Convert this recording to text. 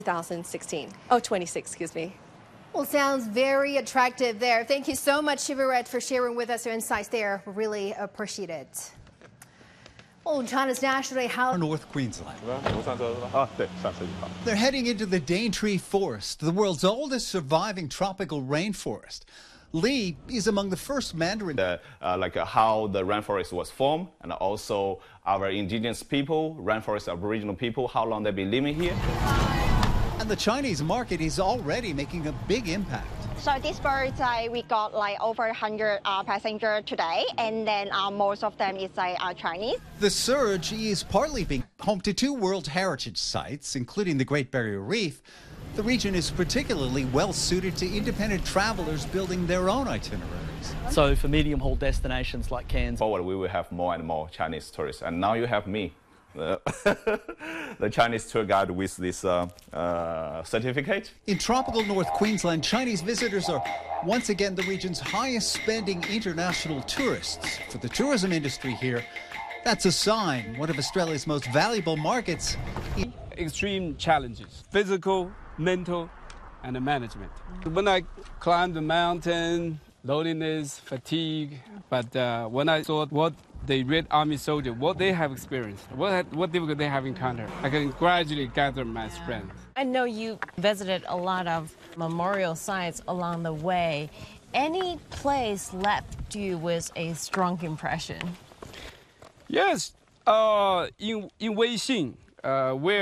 2016. Oh, 26, excuse me. Well, sounds very attractive there. Thank you so much, Shivaret, for sharing with us your insights there. We really appreciate it. Oh, China's National Day held North Queensland. They're heading into the Daintree Forest, the world's oldest surviving tropical rainforest. Li is among the first Mandarin. How the rainforest was formed, and also our indigenous people, rainforest aboriginal people, how long they've been living here. And the Chinese market is already making a big impact. So this bird, we got like over 100 passengers today, and then most of them is Chinese. The surge is partly being home to two World Heritage sites, including the Great Barrier Reef. The region is particularly well suited to independent travelers building their own itineraries. So for medium-haul destinations like Cairns, forward we will have more and more Chinese tourists, and now you have me, the Chinese tour guide with this certificate. In tropical North Queensland, Chinese visitors are once again the region's highest spending international tourists. For the tourism industry here, that's a sign one of Australia's most valuable markets. Extreme challenges, physical, mental, and the management. When I climbed the mountain, loneliness, fatigue, but when I saw what the Red Army soldiers, what they have experienced, what difficulty they have encountered, I can gradually gather my strength. I know you visited a lot of memorial sites along the way. Any place left you with a strong impression? Yes, in Weixin, where